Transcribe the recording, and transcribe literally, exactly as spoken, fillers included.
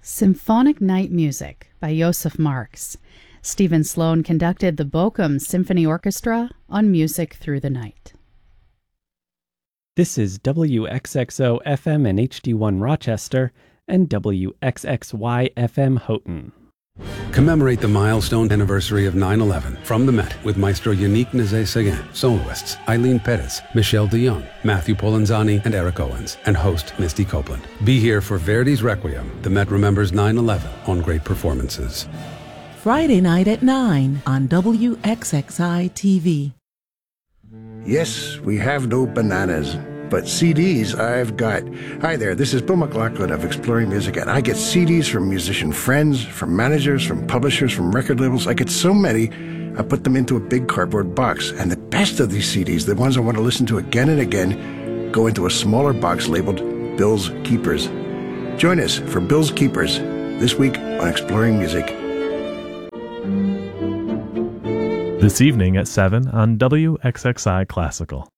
Symphonic Night Music by Joseph Marx. Stephen Sloan conducted the Bochum Symphony Orchestra on Music Through the Night. This is W X X O F M and H D one Rochester and W X X Y F M Houghton. Commemorate the milestone anniversary of nine eleven from the Met with Maestro Yannick Nézet-Séguin, soloists Eileen Pettis, Michelle de Jong, Matthew Polenzani, and Eric Owens, and host Misty Copeland. Be here for Verdi's Requiem. The Met remembers nine eleven on great performances. Friday night at nine on W X X I T V. Yes, we have no bananas, but C Ds I've got. Hi there, this is Bill McLaughlin of Exploring Music, and I get C Ds from musician friends, from managers, from publishers, from record labels. I get so many, I put them into a big cardboard box. And the best of these C Ds, the ones I want to listen to again and again, go into a smaller box labeled Bill's Keepers. Join us for Bill's Keepers this week on Exploring Music. This evening at seven on W X X I Classical.